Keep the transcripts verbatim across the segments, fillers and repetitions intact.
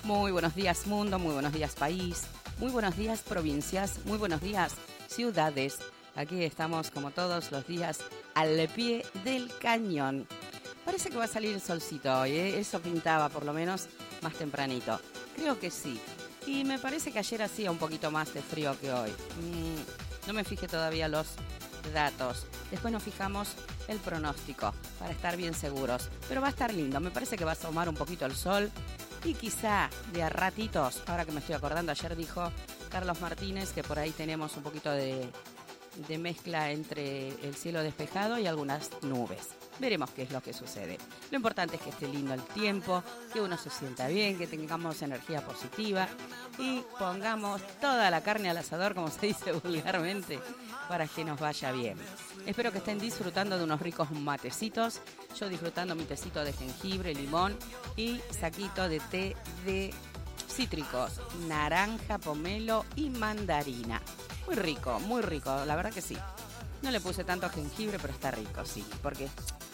Muy buenos días mundo, muy buenos días país, muy buenos días provincias, muy buenos días ciudades. Aquí estamos como todos los días al pie del cañón. Parece que va a salir el solcito hoy, ¿eh? Eso pintaba por lo menos más tempranito. Creo que sí. Y me parece que ayer hacía un poquito más de frío que hoy. Mm, no me fijé todavía los datos. Después nos fijamos el pronóstico para estar bien seguros. Pero va a estar lindo. Me parece que va a asomar un poquito el sol. Y quizá de a ratitos, ahora que me estoy acordando, ayer dijo Carlos Martínez que por ahí tenemos un poquito de, de mezcla entre el cielo despejado y algunas nubes. Veremos qué es lo que sucede. Lo importante es que esté lindo el tiempo, que uno se sienta bien, que tengamos energía positiva y pongamos toda la carne al asador, como se dice vulgarmente, para que nos vaya bien. Espero que estén disfrutando de unos ricos matecitos. Yo disfrutando mi tecito de jengibre, limón y saquito de té de cítricos, naranja, pomelo y mandarina. Muy rico, muy rico, la verdad que sí. No le puse tanto jengibre, pero está rico, sí, porque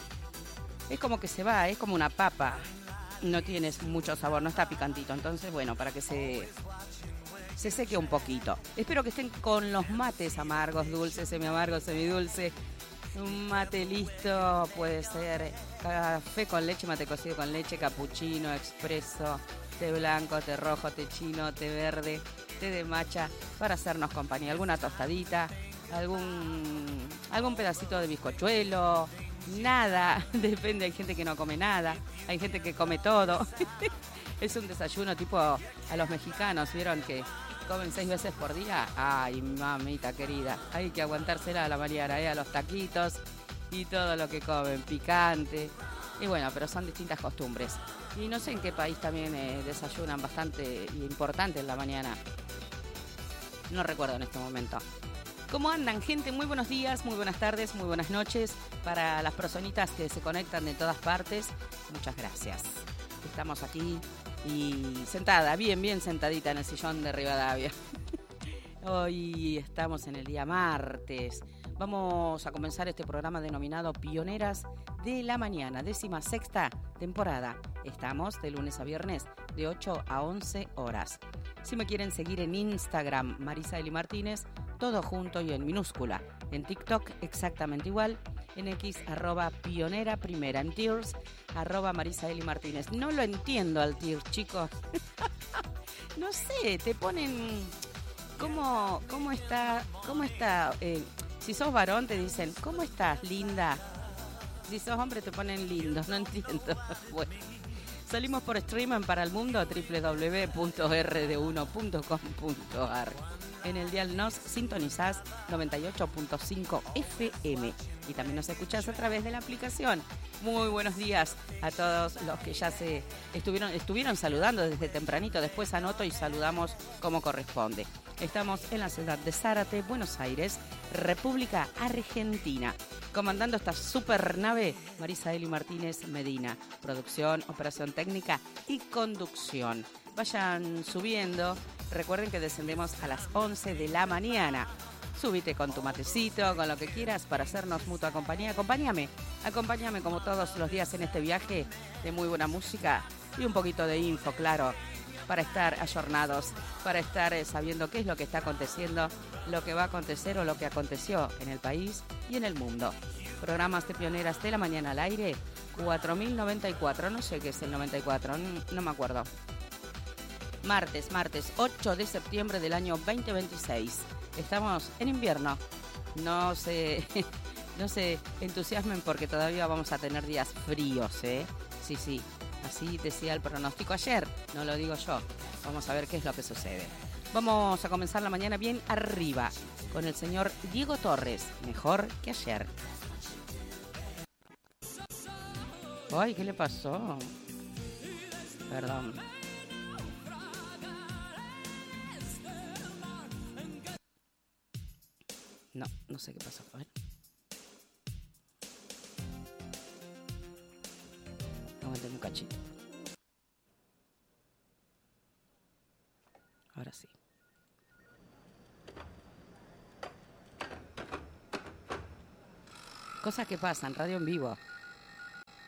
es como que se va, es como una papa. No tiene mucho sabor, no está picantito. Entonces, bueno, para que se, se seque un poquito. Espero que estén con los mates amargos, dulces, semiamargos, semidulce. Un mate listo, puede ser café con leche, mate cocido con leche, capuchino, expreso, té blanco, té rojo, té chino, té verde, té de matcha, para hacernos compañía. Alguna tostadita, algún, algún pedacito de bizcochuelo, nada, depende, hay gente que no come nada, hay gente que come todo. Es un desayuno tipo a los mexicanos, ¿vieron que comen seis veces por día? Ay, mamita querida, hay que aguantársela a la mañana, ¿eh? A los taquitos y todo lo que comen, picante. Y bueno, pero son distintas costumbres. Y no sé en qué país también eh, desayunan bastante importante en la mañana. No recuerdo en este momento. ¿Cómo andan, gente? Muy buenos días, muy buenas tardes, muy buenas noches. Para las personitas que se conectan de todas partes, muchas gracias. Estamos aquí y sentada, bien, bien sentadita en el sillón de Rivadavia. Hoy estamos en el día martes. Vamos a comenzar este programa denominado Pioneras de la Mañana, décima sexta temporada. Estamos de lunes a viernes de ocho a once horas. Si me quieren seguir en Instagram, Marisa Eli Martínez, todo junto y en minúscula. En TikTok exactamente igual. En X, arroba pionera primera. En Tears, arroba Marisa Eli Martínez. No lo entiendo al Tears, chicos. No sé, te ponen... ¿Cómo, cómo está? ¿Cómo está? Eh, si sos varón te dicen, ¿cómo estás, linda? Si sos hombre te ponen lindo, no entiendo. Bueno, salimos por streaming para el mundo, doble u doble u doble u punto r d uno punto com punto a r. En el dial nos sintonizás noventa y ocho punto cinco F M y también nos escuchás a través de la aplicación. Muy buenos días a todos los que ya se estuvieron, estuvieron saludando desde tempranito. Después anoto y saludamos como corresponde. Estamos en la ciudad de Zárate, Buenos Aires, República Argentina. Comandando esta super nave, Marisa Eli Martínez Medina. Producción, operación técnica y conducción. Vayan subiendo. Recuerden que descendemos a las once de la mañana. Súbite con tu matecito, con lo que quieras para hacernos mutua compañía. Acompáñame, acompáñame como todos los días en este viaje de muy buena música y un poquito de info, claro, para estar ayornados, para estar eh, sabiendo qué es lo que está aconteciendo, lo que va a acontecer o lo que aconteció en el país y en el mundo. Programas de Pioneras de la Mañana al aire, cuatro mil noventa y cuatro, no sé qué es el noventa y cuatro, no, no me acuerdo. Martes, martes ocho de septiembre del año veinte veintiséis. Estamos en invierno. No se, no se entusiasmen porque todavía vamos a tener días fríos, ¿eh? Sí, sí, así decía el pronóstico ayer, no lo digo yo. Vamos a ver qué es lo que sucede. Vamos a comenzar la mañana bien arriba con el señor Diego Torres, mejor que ayer. Ay, ¿qué le pasó? Perdón. No, no sé qué pasó. A ver. Aguanten un cachito. Ahora sí. Cosas que pasan, radio en vivo.